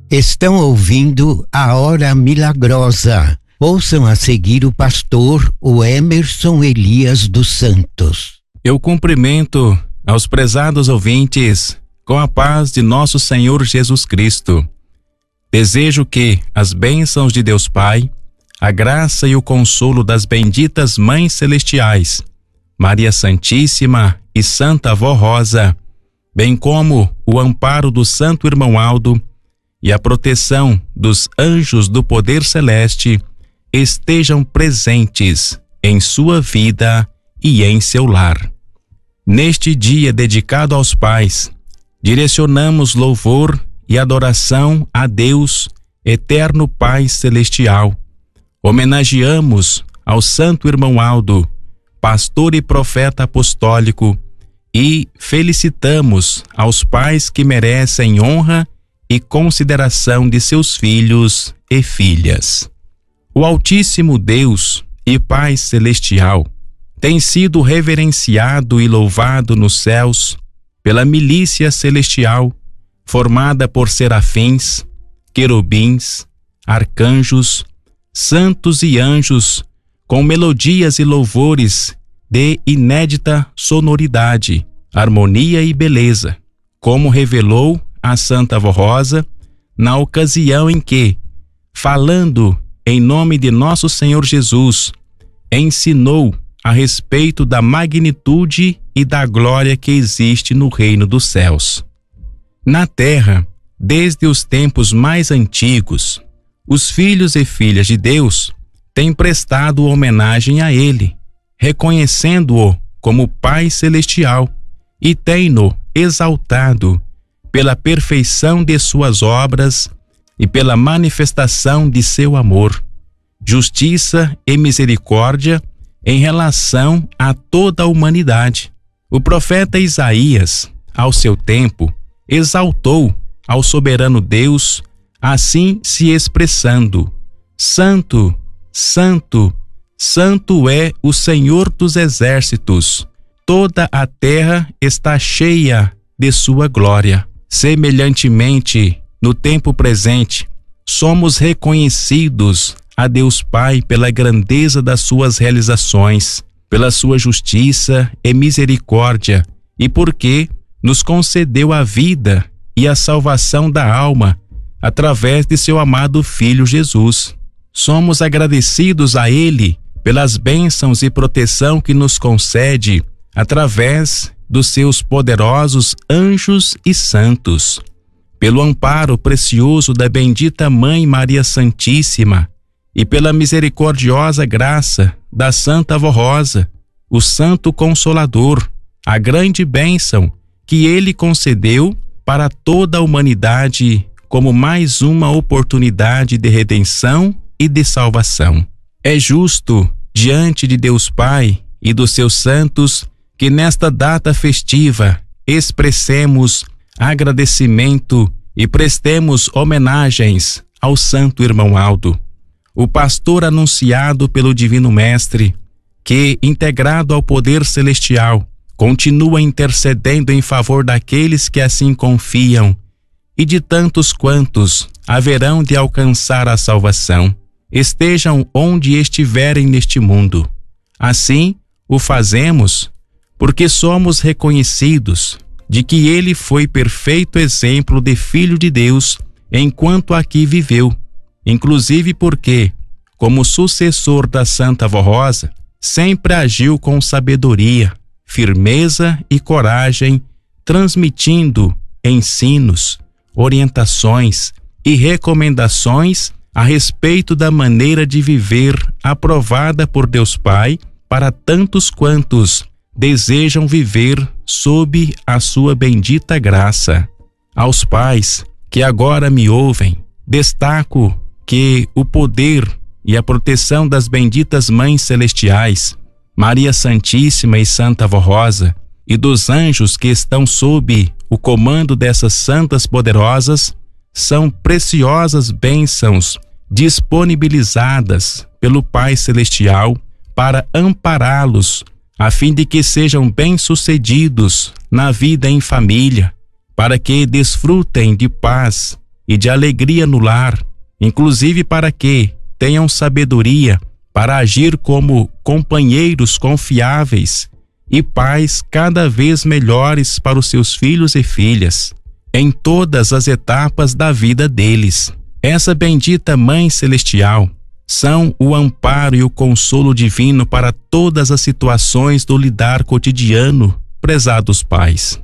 Estão ouvindo a Hora Milagrosa. Ouçam a seguir o pastor Emerson Elias dos Santos. Eu cumprimento aos prezados ouvintes com a paz de nosso Senhor Jesus Cristo. Desejo que as bênçãos de Deus Pai, a graça e o consolo das benditas Mães Celestiais, Maria Santíssima e Santa Avó Rosa, bem como o amparo do Santo Irmão Aldo e a proteção dos anjos do poder celeste estejam presentes em sua vida e em seu lar. Neste dia dedicado aos pais, direcionamos louvor e adoração a Deus, eterno Pai Celestial. Homenageamos ao Santo Irmão Aldo, pastor e profeta apostólico, e felicitamos aos pais que merecem honra e consideração de seus filhos e filhas. O Altíssimo Deus e Pai Celestial tem sido reverenciado e louvado nos céus pela milícia celestial, formada por serafins, querubins, arcanjos, santos e anjos, com melodias e louvores de inédita sonoridade, harmonia e beleza, como revelou a Santa Avó Rosa na ocasião em que, falando em nome de nosso Senhor Jesus, ensinou a respeito da magnitude e da glória que existe no reino dos céus. Na terra, desde os tempos mais antigos, os filhos e filhas de Deus têm prestado homenagem a Ele, reconhecendo-o como Pai Celestial, e têm-no exaltado pela perfeição de suas obras e pela manifestação de seu amor, justiça e misericórdia em relação a toda a humanidade. O profeta Isaías, ao seu tempo, exaltou ao soberano Deus, assim se expressando: Santo, Santo, Santo é o Senhor dos exércitos, toda a terra está cheia de sua glória. Semelhantemente, no tempo presente, somos reconhecidos a Deus Pai pela grandeza das suas realizações, pela sua justiça e misericórdia, e porque nos concedeu a vida e a salvação da alma através de seu amado Filho Jesus. Somos agradecidos a Ele pelas bênçãos e proteção que nos concede através dos seus poderosos anjos e santos, pelo amparo precioso da bendita Mãe Maria Santíssima e pela misericordiosa graça da Santa Avó Rosa, o Santo Consolador, a grande bênção que Ele concedeu para toda a humanidade como mais uma oportunidade de redenção e de salvação. É justo, diante de Deus Pai e dos seus santos, que nesta data festiva expressemos agradecimento e prestemos homenagens ao Santo Irmão Aldo, o pastor anunciado pelo Divino Mestre, que, integrado ao poder celestial, continua intercedendo em favor daqueles que assim confiam e de tantos quantos haverão de alcançar a salvação, estejam onde estiverem neste mundo. Assim, o fazemos porque somos reconhecidos de que ele foi perfeito exemplo de Filho de Deus enquanto aqui viveu, inclusive porque, como sucessor da Santa Avó Rosa, sempre agiu com sabedoria, firmeza e coragem, transmitindo ensinos, orientações e recomendações a respeito da maneira de viver aprovada por Deus Pai para tantos quantos desejam viver sob a sua bendita graça. Aos pais que agora me ouvem, destaco que o poder e a proteção das benditas Mães Celestiais, Maria Santíssima e Santa Avó Rosa, e dos anjos que estão sob o comando dessas santas poderosas, são preciosas bênçãos disponibilizadas pelo Pai Celestial para ampará-los, a fim de que sejam bem-sucedidos na vida em família, para que desfrutem de paz, e de alegria no lar, inclusive para que tenham sabedoria para agir como companheiros confiáveis e pais cada vez melhores para os seus filhos e filhas, em todas as etapas da vida deles. Essa bendita Mãe Celestial são o amparo e o consolo divino para todas as situações do lidar cotidiano, prezados pais.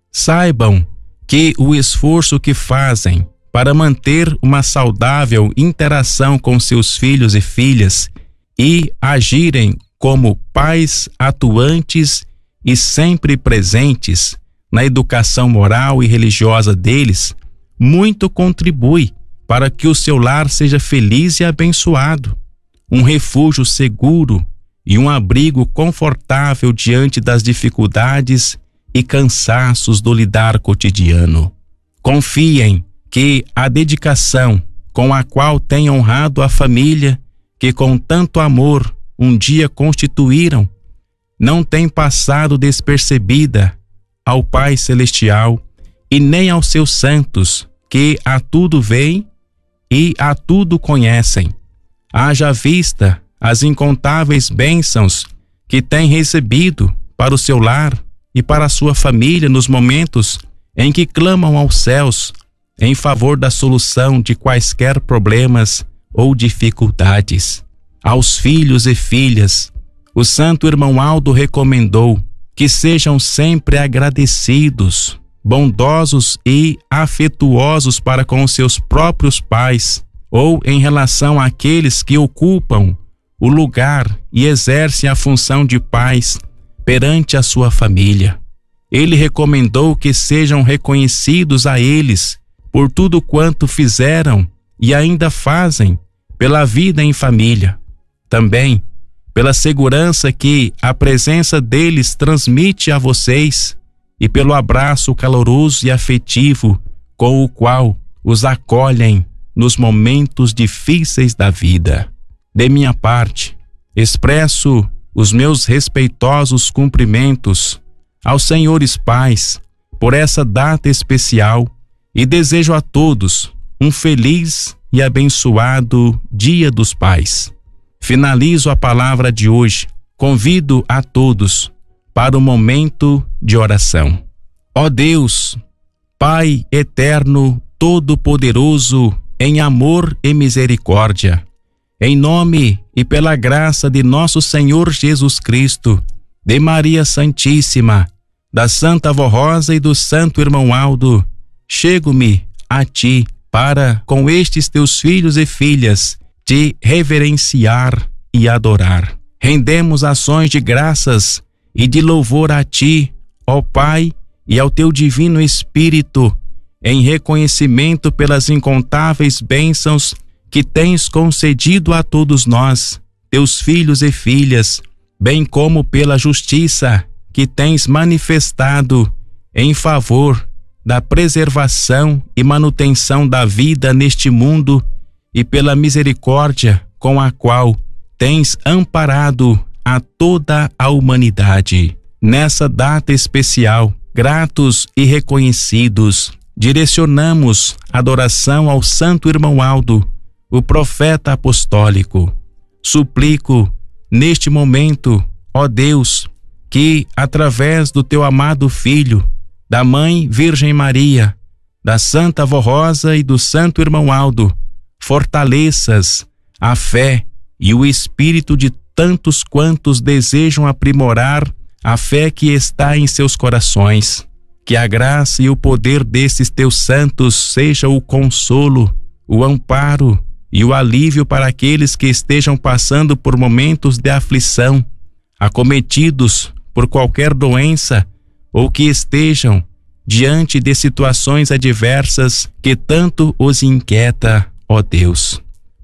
Saibam que o esforço que fazem para manter uma saudável interação com seus filhos e filhas e agirem como pais atuantes e sempre presentes na educação moral e religiosa deles, muito contribui para que o seu lar seja feliz e abençoado, um refúgio seguro e um abrigo confortável diante das dificuldades e cansaços do lidar cotidiano. Confiem que a dedicação com a qual têm honrado a família que com tanto amor um dia constituíram não tem passado despercebida ao Pai Celestial e nem aos seus santos, que a tudo veem e a tudo conhecem. Haja vista as incontáveis bênçãos que tem recebido para o seu lar e para a sua família nos momentos em que clamam aos céus em favor da solução de quaisquer problemas ou dificuldades. Aos filhos e filhas, o Santo Irmão Aldo recomendou que sejam sempre agradecidos, bondosos e afetuosos para com os seus próprios pais ou em relação àqueles que ocupam o lugar e exercem a função de pais perante a sua família. Ele recomendou que sejam reconhecidos a eles por tudo quanto fizeram e ainda fazem pela vida em família. Também pela segurança que a presença deles transmite a vocês e pelo abraço caloroso e afetivo com o qual os acolhem nos momentos difíceis da vida. De minha parte, expresso os meus respeitosos cumprimentos aos senhores pais por essa data especial e desejo a todos um feliz e abençoado Dia dos Pais. Finalizo a palavra de hoje. Convido a todos para o momento de oração. Ó Deus, Pai eterno, todo-poderoso, em amor e misericórdia, em nome e pela graça de nosso Senhor Jesus Cristo, de Maria Santíssima, da Santa Avó Rosa e do Santo Irmão Aldo, chego-me a Ti para, com estes Teus filhos e filhas, Te reverenciar e adorar. Rendemos ações de graças e de louvor a Ti, ó Pai, e ao Teu Divino Espírito, em reconhecimento pelas incontáveis bênçãos que Tens concedido a todos nós, Teus filhos e filhas, bem como pela justiça que Tens manifestado em favor da preservação e manutenção da vida neste mundo e pela misericórdia com a qual Tens amparado a toda a humanidade. Nessa data especial, gratos e reconhecidos, direcionamos adoração ao Santo Irmão Aldo, o profeta apostólico. Suplico, neste momento, ó Deus, que, através do Teu amado Filho, da Mãe Virgem Maria, da Santa Avó Rosa e do Santo Irmão Aldo, fortaleças a fé e o espírito de tantos quantos desejam aprimorar a fé que está em seus corações. Que a graça e o poder desses Teus santos seja o consolo, o amparo e o alívio para aqueles que estejam passando por momentos de aflição, acometidos por qualquer doença ou que estejam diante de situações adversas que tanto os inquieta, ó Deus.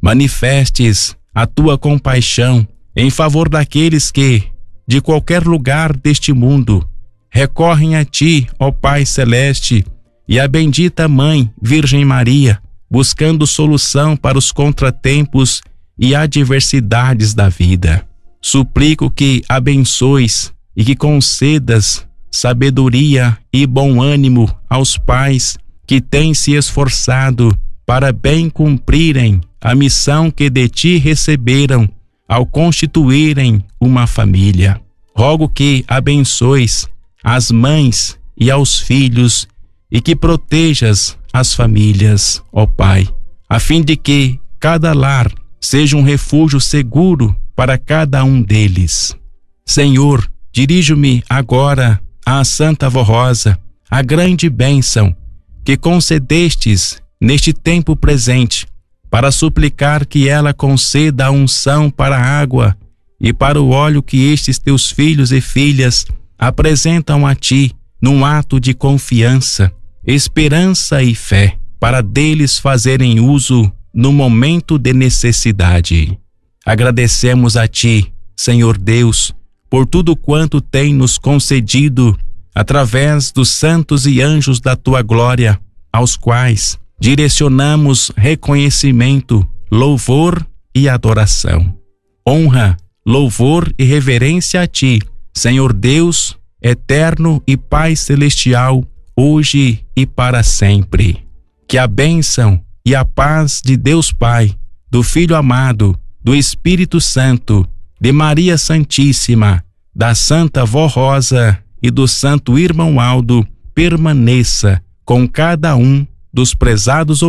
Manifestes a Tua compaixão em favor daqueles que, de qualquer lugar deste mundo, recorrem a Ti, ó Pai Celeste, e a bendita Mãe Virgem Maria, buscando solução para os contratempos e adversidades da vida. Suplico que abençoes e que concedas sabedoria e bom ânimo aos pais que têm se esforçado para bem cumprirem a missão que de ti receberam ao constituírem uma família. Rogo que abençoes as mães e aos filhos e que protejas as famílias, ó Pai, a fim de que cada lar seja um refúgio seguro para cada um deles. Senhor, dirijo-me agora à Santa Avó Rosa, a grande bênção que concedestes neste tempo presente, para suplicar que ela conceda a unção para a água e para o óleo que estes teus filhos e filhas apresentam a ti num ato de confiança, esperança e fé, para deles fazerem uso no momento de necessidade. Agradecemos a ti, Senhor Deus, por tudo quanto tem nos concedido através dos santos e anjos da tua glória, aos quais direcionamos reconhecimento, louvor e adoração. Honra, louvor e reverência a ti, Senhor Deus, eterno e Pai celestial, hoje e para sempre. Que a bênção e a paz de Deus Pai, do Filho amado, do Espírito Santo, de Maria Santíssima, da Santa Avó Rosa e do Santo Irmão Aldo permaneça com cada um dos prezados